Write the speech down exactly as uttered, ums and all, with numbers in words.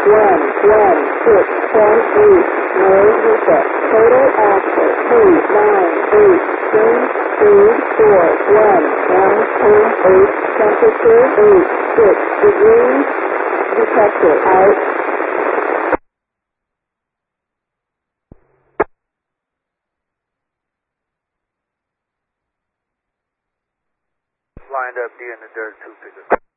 one, one, six, ten, eight. No reset. Total axle three, nine, eight, three, three, four, one, one, two, eight. Temperature eight, six degrees. Detector out. Lined up, D in the dirt, two pickup.